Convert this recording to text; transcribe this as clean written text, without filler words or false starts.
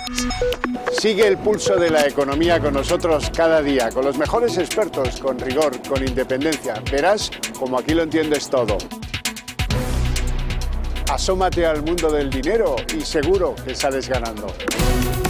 Sigue el pulso de la economía con nosotros cada día, con los mejores expertos, con rigor, con independencia. Verás como aquí lo entiendes todo. Asómate al mundo del dinero y seguro que sales ganando.